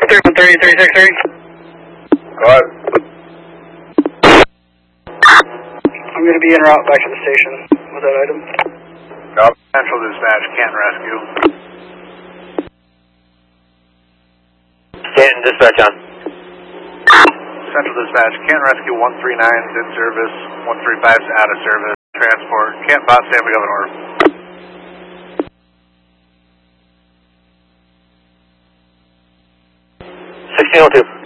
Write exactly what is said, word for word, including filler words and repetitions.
three one three three six three. Go ahead. I'm going to be en route back to the station with that item. Copy. Central dispatch, can't rescue. Stanton dispatch on. Central dispatch, can't rescue one three nine's in service, one three five's out of service, transport, can't bot stand, we have an order. sixteen oh two.